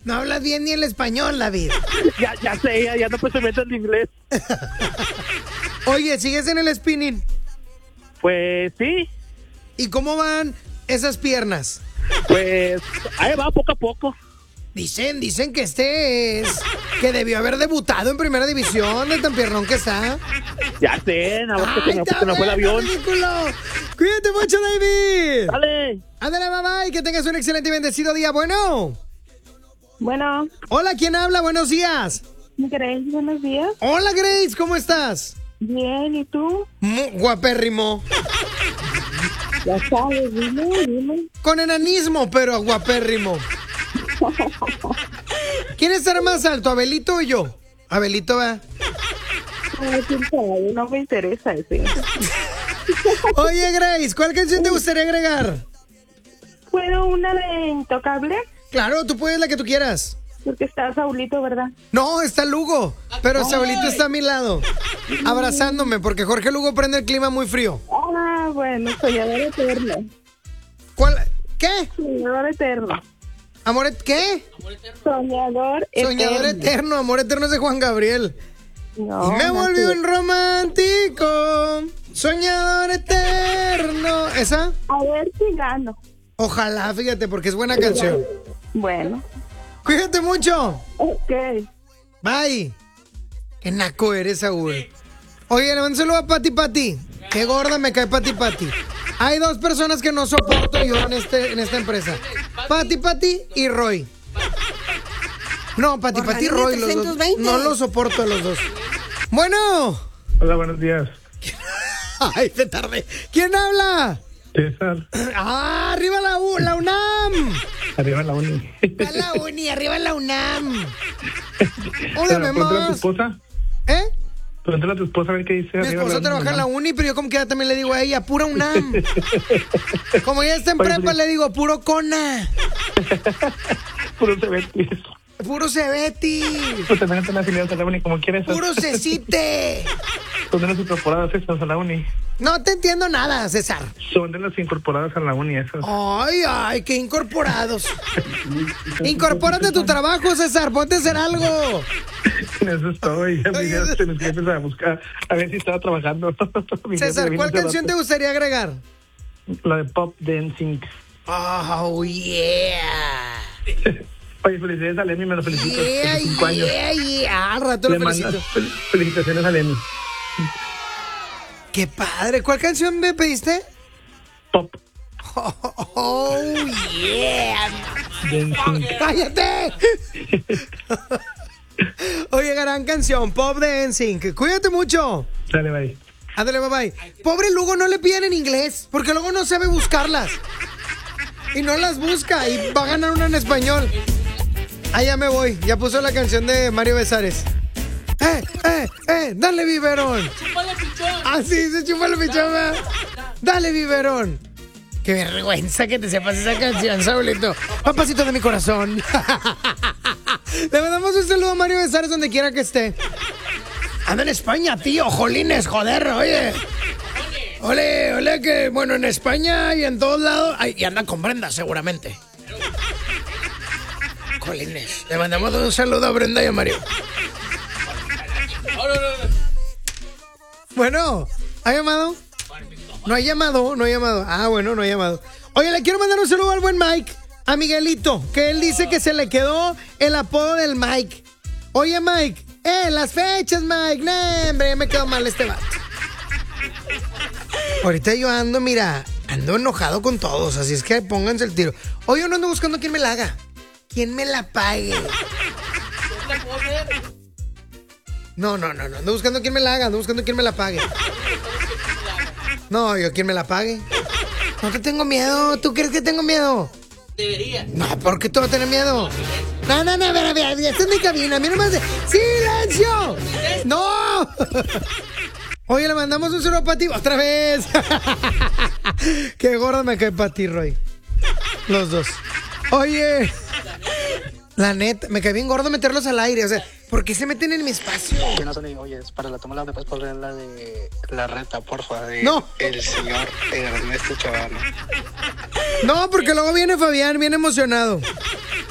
No hablas bien ni el español, David. Ya sé, ya no pues se mete en inglés. Oye, ¿sigues en el spinning? Pues sí. ¿Y cómo van esas piernas? Pues ahí va poco a poco. Dicen que debió haber debutado en primera división de tan piernón que está. Ya sé, nada más que se me fue el avión. Ridículo. Cuídate mucho, David. Dale. Ándale, bye, que tengas un excelente y bendecido día. Bueno. Hola, ¿quién habla? Buenos días. Grace, buenos días. Hola, Grace, ¿cómo estás? Bien, ¿y tú? Guapérrimo. Ya sabes, dime. Con enanismo, pero guapérrimo. ¿Quién estará más alto, Abelito o yo? Abelito va. Ay, quién sabe, no me interesa ese. Oye, Grace, ¿cuál canción te gustaría agregar? ¿Puedo una de Intocable? Claro, tú puedes la que tú quieras. Porque está Saulito, ¿verdad? No, está Lugo, pero Saulito está a mi lado, abrazándome, porque Jorge Lugo prende el clima muy frío. Ah, bueno, soñador eterno. ¿Cuál? ¿Qué? Soñador eterno. ¿Amor qué? Soñador eterno. Soñador eterno, amor eterno es de Juan Gabriel. No, Y me no volvió sé. un romántico, soñador eterno. ¿Esa? A ver si gano. Ojalá, fíjate, porque es buena canción. Bueno. Cuídate mucho. Ok. Bye. Qué naco eres, Saúl. Oye, le mando un saludo a Pati. Qué gorda me cae Pati. Hay dos personas que no soporto yo en esta empresa. Pati y Roy. No, Pati y Roy, los dos. No los soporto a los dos. Bueno. Hola, buenos días. Ay, te tardé. ¿Quién habla? César. Ah, arriba la UNAM. Arriba la uni. Va la uni, arriba la UNAM. Pregúntale Óyeme a tu más. esposa. ¿Eh? Pregúntale a tu esposa a ver qué dice. Mi esposa trabaja en la uni, pero yo como que ya también le digo a ella, pura UNAM. Como ya está en Oye, prepa, le digo, puro CONA. Puro Cebetis. Puro Cebeti. Pues también están afiliados a la uni, como quieres. Puro Cecite. Son de las incorporadas esas a la uni. No te entiendo nada, César. Son de las incorporadas a la uni esas. Ay, qué incorporados. Incorpórate a tu trabajo, César, ponte a hacer algo. En eso estoy. Ya se nos empieza a buscar. A ver si estaba trabajando. Mi jefe César, vino ¿cuál hace canción te rato. gustaría agregar? La de Pop Dancing. Oh, yeah. Oye, felicidades a Lemmy, me lo felicito. 25 años. Yeah. Al rato lo Le felicito. mandas felicitaciones a Lemmy. Qué padre. ¿Cuál canción me pediste? Pop Oh, yeah. Dancing. ¡Cállate! Oye, gran canción, Pop Dancing. Cuídate mucho. Dale, bye. Ándale, bye. Pobre Lugo, no le piden en inglés, porque luego no sabe buscarlas. Y no las busca y va a ganar una en español. Ah, ya me voy. Ya puso la canción de Mario Besares. Dale, biberón. ¡Chúpale, pichón! Ah, sí, se chupa la pichona. Dale, biberón. Qué vergüenza que te sepas esa canción, Saulito. Papacito de mi corazón. Le mandamos un saludo a Mario Besares donde quiera que esté. Anda en España, tío. Jolines, joder, oye. Ole, que bueno, en España y en todos lados. Ay, y anda con Brenda, seguramente. Jolines. Le mandamos un saludo a Brenda y a Mario. Bueno, ¿ha llamado? No hay llamado. Ah, bueno, no hay llamado. Oye, le quiero mandar un saludo al buen Mike, a Miguelito, que él dice que se le quedó el apodo del Mike. Oye, Mike, las fechas, Mike. No, hombre, ya me quedó mal este vato. Ahorita yo ando enojado con todos, así es que pónganse el tiro. Oye, yo no ando buscando quién me la haga. ¿Quién me la pague? No, ando buscando quién me la haga, ando buscando quién me la pague. No, yo quién me la pague. No te tengo miedo, ¿tú crees que tengo miedo? Debería. No, ¿por qué tú vas a tener miedo? No, a ver, esta es mi cabina, a mí nomás de... ¡Silencio! ¡No! Oye, le mandamos un saludo para ti otra vez. Qué gordo me cae para ti, Roy. Los dos. Oye, la neta, me cae bien gordo meterlos al aire. O sea, ¿por qué se meten en mi espacio? Oye, es para la toma ¿me puedes poner la de la reta, porfa? De No. El señor Ernesto Chavano. No, porque luego viene Fabián bien emocionado.